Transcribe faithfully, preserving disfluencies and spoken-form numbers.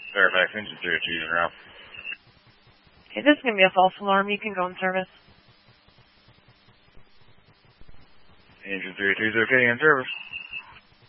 Fairfax, engine three oh two, en route. Okay, this is going to be a false alarm. You can go in service. Engine three oh two is okay, in service.